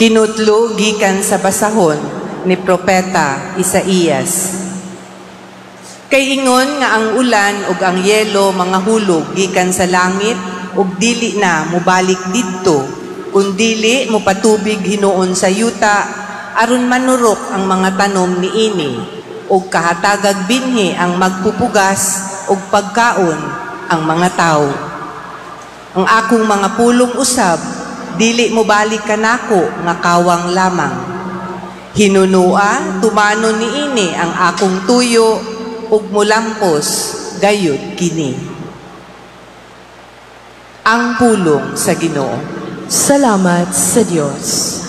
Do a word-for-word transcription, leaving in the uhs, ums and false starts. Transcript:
Kinutlo gikan sa basahon ni Propeta Isaías. Kay ingon nga ang ulan ug ang yelo mga hulog gikan sa langit ug dili na mubalik didto, kun dili mo patubig hinuon sa yuta aron manurok ang mga tanom niini ug kahatagag binhi ang magpupugas ug pagkaon ang mga tawo. Ang akong mga pulong usab dili mo balik kanako nga kawang lamang. Hinunua tumano niini ang akong tuyo ug mulampos gayud kini. Ang pulong sa Ginoo. Salamat sa Diyos.